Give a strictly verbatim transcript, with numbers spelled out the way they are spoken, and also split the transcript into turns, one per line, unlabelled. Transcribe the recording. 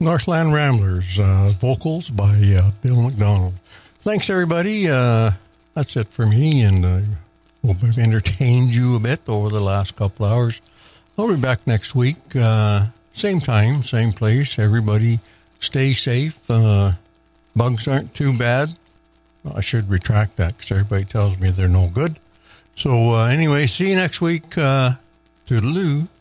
Northland Ramblers, uh, vocals by uh, Bill McDonald. Thanks, everybody. Uh, that's it for me, and uh, hope I've entertained you a bit over the last couple hours. I'll be back next week, uh, same time, same place. Everybody stay safe. Uh, bugs aren't too bad. Well, I should retract that because everybody tells me they're no good. So uh, anyway, see you next week. Uh, toodaloo.